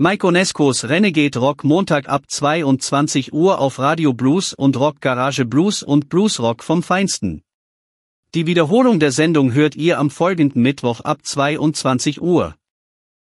Mike Onescos Renegade Rock Montag ab 22 Uhr auf Radio Blues und Rock Garage Blues und Bluesrock vom Feinsten. Die Wiederholung der Sendung hört ihr am folgenden Mittwoch ab 22 Uhr.